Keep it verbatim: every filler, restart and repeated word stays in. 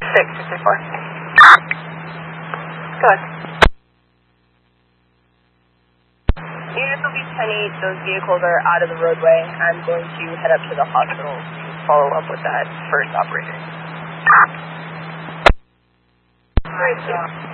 six six four. Good. Units will be ten eight. Those vehicles are out of the roadway. I'm going to head up to the hospital to follow up with that first operator. Great job.